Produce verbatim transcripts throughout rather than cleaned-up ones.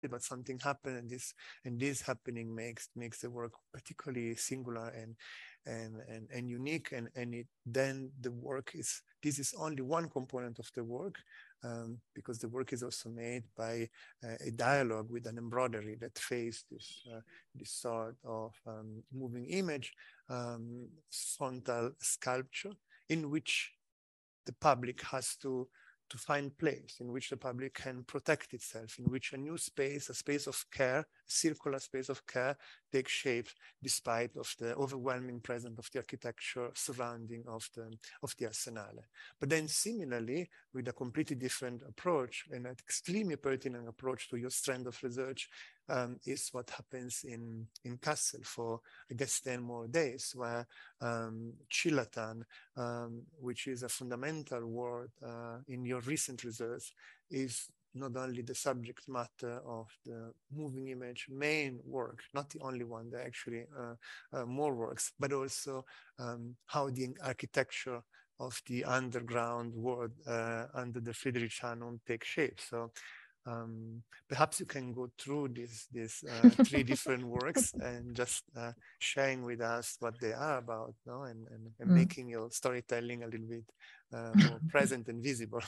but something happened, and this and this happening makes makes the work particularly singular and and and, and unique, and and it then the work is this is only one component of the work, um, because the work is also made by uh, a dialogue with an embroidery that faced this uh, this sort of um, moving image, um, frontal sculpture, in which the public has to to find place, in which the public can protect itself, in which a new space, a space of care, a circular space of care, takes shape despite of the overwhelming presence of the architecture surrounding of the, of the Arsenale. But then similarly, with a completely different approach, and an extremely pertinent approach to your strand of research, um, is what happens in, in Kassel for, I guess, ten more days, where um, Chilatan, um, which is a fundamental word uh, in your recent research, is not only the subject matter of the moving image main work, not the only one, there are actually uh, uh, more works, but also um, how the architecture of the underground world uh, under the Friedrichshain takes shape. So um, perhaps you can go through these these uh, three different works and just uh, sharing with us what they are about, no? and, and, and Mm. making your storytelling a little bit uh, more present and visible.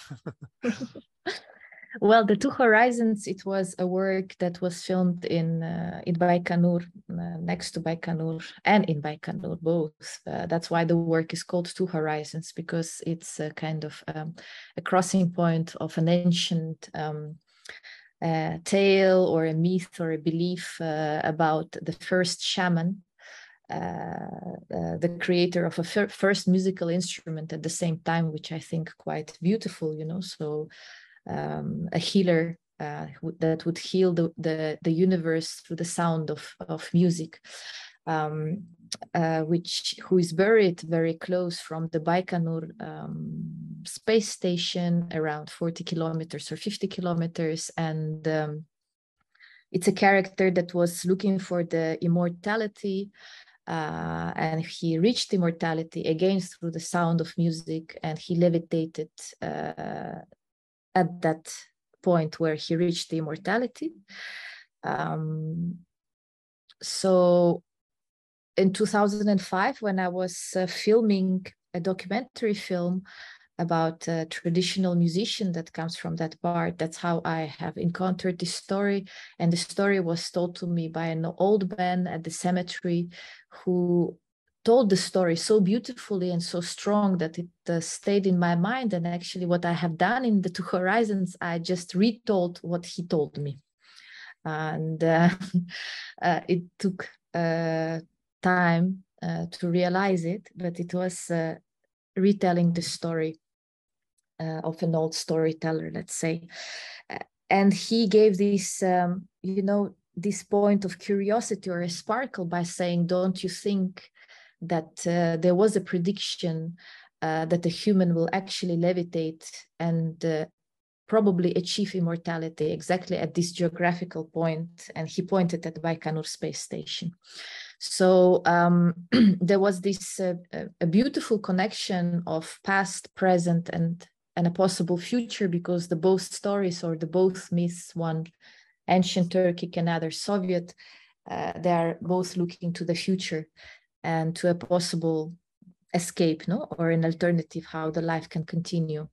Well, the Two Horizons, it was a work that was filmed in uh, in Baikonur, uh, next to Baikonur, and in Baikonur, both. Uh, that's why the work is called Two Horizons, because it's a kind of um, a crossing point of an ancient um, uh, tale or a myth or a belief uh, about the first shaman, Uh, uh, the creator of a fir first musical instrument at the same time, which I think quite beautiful, you know, so um, a healer uh, that would heal the, the, the universe through the sound of, of music, um, uh, which who is buried very close from the Baikonur um, space station, around forty kilometers or fifty kilometers, and um, it's a character that was looking for the immortality. Uh, and he reached immortality again through the sound of music, and he levitated uh, at that point where he reached the immortality. Um, so in two thousand five, when I was uh, filming a documentary film about a traditional musician that comes from that part, that's how I have encountered this story. And the story was told to me by an old man at the cemetery who told the story so beautifully and so strong that it uh, stayed in my mind. And actually what I have done in the Two Horizons, I just retold what he told me. And uh, uh, it took uh, time uh, to realize it, but it was uh, retelling the story Uh, of an old storyteller, let's say. Uh, and he gave this, um, you know, this point of curiosity or a sparkle by saying, don't you think that uh, there was a prediction uh, that a human will actually levitate and uh, probably achieve immortality exactly at this geographical point? And he pointed at the Baikonur space station. So um, there was this uh, a beautiful connection of past, present, and and a possible future, because the both stories or the both myths, one ancient Turkic and other Soviet, uh, they are both looking to the future and to a possible escape, no, or an alternative, how the life can continue.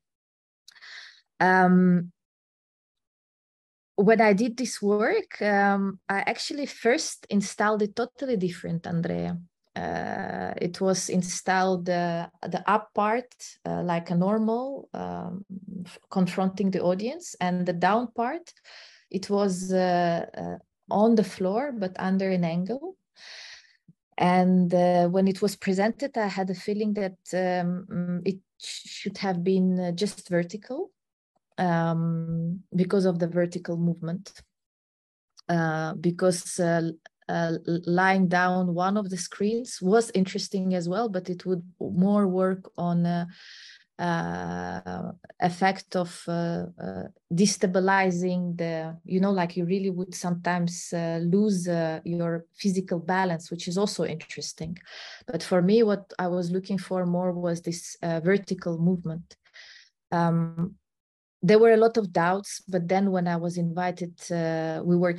Um, when I did this work, um, I actually first installed it totally different, Andrea. Uh, it was installed uh, the up part uh, like a normal, um, confronting the audience, and the down part, it was uh, uh, on the floor but under an angle. And uh, when it was presented, I had a feeling that um, it should have been just vertical um, because of the vertical movement. Uh, because uh, Uh, lying down one of the screens was interesting as well, but it would more work on uh, uh, effect of uh, uh, destabilizing the, you know, like you really would sometimes uh, lose uh, your physical balance, which is also interesting. But for me, what I was looking for more was this uh, vertical movement. Um, there were a lot of doubts, but then when I was invited, uh, we worked